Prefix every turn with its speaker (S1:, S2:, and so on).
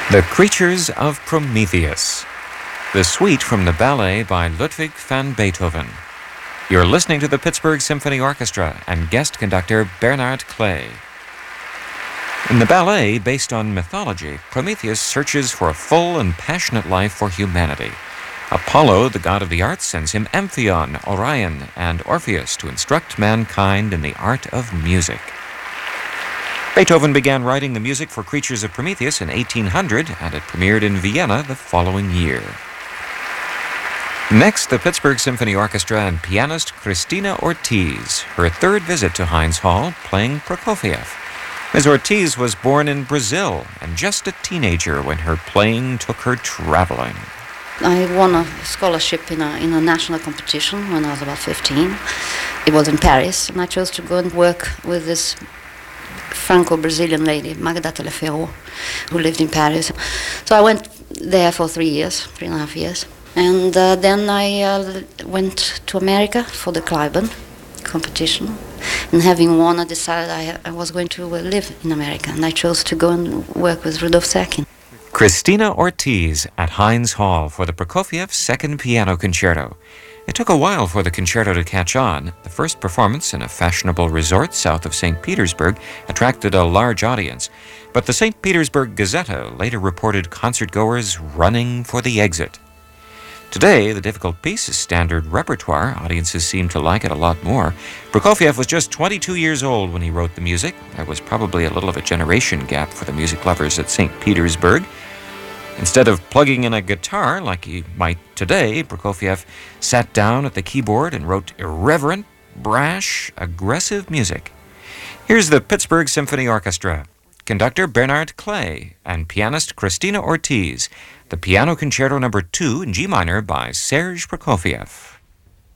S1: The Creatures of Prometheus, the suite from the ballet by Ludwig van Beethoven. You're listening to the Pittsburgh Symphony Orchestra and guest conductor Bernard Clay. In the ballet, based on mythology, Prometheus searches for a full and passionate life for humanity. Apollo, the god of the arts, sends him Amphion, Orion, and Orpheus to instruct mankind in the art of music. Beethoven began writing the music for Creatures of Prometheus in 1800, and it premiered in Vienna the following year. Next, the Pittsburgh Symphony Orchestra and pianist Cristina Ortiz, her third visit to Heinz Hall, playing Prokofiev. Ms. Ortiz was born in Brazil and just a teenager when her playing took her traveling.
S2: I won a scholarship in a national competition when I was about 15. It was in Paris, and I chose to go and work with this Franco-Brazilian lady, Magda Teleferro, who lived in Paris. So I went there for 3.5 years. And then I went to America for the Cliburn competition. And having won, I decided I was going to live in America. And I chose to go and work with Rudolf Serkin.
S1: Cristina Ortiz at Heinz Hall for the Prokofiev Second Piano Concerto. It took a while for the concerto to catch on. The first performance in a fashionable resort south of St. Petersburg attracted a large audience, but the St. Petersburg Gazette later reported concertgoers running for the exit. Today, the difficult piece is standard repertoire. Audiences seem to like it a lot more. Prokofiev was just 22 years old when he wrote the music. There was probably a little of a generation gap for the music lovers at St. Petersburg. Instead of plugging in a guitar like he might today, Prokofiev sat down at the keyboard and wrote irreverent, brash, aggressive music. Here's the Pittsburgh Symphony Orchestra, conductor Bernard Clay and pianist Cristina Ortiz, the Piano Concerto No. 2 in G minor by Serge Prokofiev.